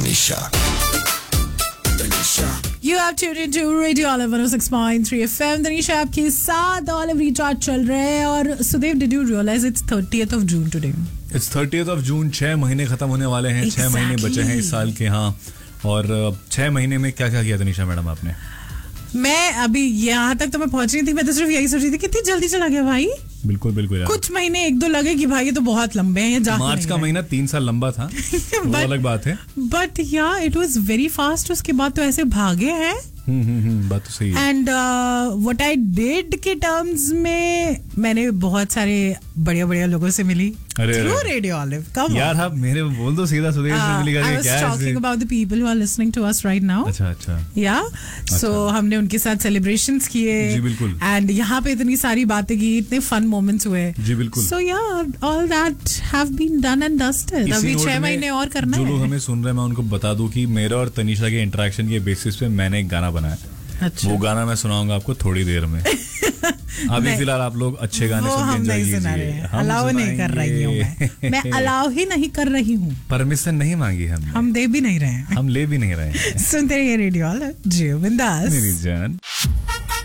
Tanisha. You have tuned into Radio Olive 106.3 FM. Tanisha आपके साथ olive recharge चल रहे हैं और Sudev, did you realize it's 30th of June today? It's 30th of June. 6 महीने खत्म होने वाले हैं. 6 महीने बचे हैं इस साल के. हाँ, और 6 महीने में क्या क्या किया तनीषा मैडम आपने? मैं अभी यहाँ तक तो मैं पहुंच रही थी. मैं तो सिर्फ यही सोच रही थी कितनी जल्दी चला गया भाई. बिल्कुल बिल्कुल यार. कुछ महीने एक दो लगे कि भाई ये तो बहुत लंबे हैं. ये मार्च का महीना 3 साल लंबा था. वो अलग बात है. बट या इट वाज वेरी फास्ट. उसके बाद तो ऐसे भागे हैं. बात तो सही है. एंड व्हाट आई डिड के टर्म्स में मैंने बहुत सारे बढ़िया बढ़िया लोगों से मिली थ्रू रेडियो ऑलिव. कम यार आप मेरे बोल दो सीधा सुदेश से मिली. I was talking about the people who are listening to us right now. अच्छा. या सो हमने उनके साथ सेलिब्रेशंस किए. जी बिल्कुल. एंड यहाँ पे इतनी सारी बातें की, इतने फन मोमेंट्स हुए. जी बिल्कुल. सो या all that have been done and dusted. अभी 6 महीने और करना है. जो लोग हमें सुन रहे हैं मैं उनको बता दूं कि मेरा और तनीषा के इंटरेक्शन के बेसिस पे मैंने एक गाना बनाया. अच्छा. वो गाना मैं सुनाऊंगा आपको थोड़ी देर में. अभी फिलहाल आप लोग अच्छे गाने सुन के एंजॉय कीजिए. अलाउ नहीं कर रही हूँ मैं अलाउ ही नहीं कर रही हूँ. परमिशन नहीं मांगी हम दे भी नहीं रहे हैं. हम ले भी नहीं रहे हैं. सुनते रहिए रेडियो ऑलिव. जियो बिंदास मेरी जान.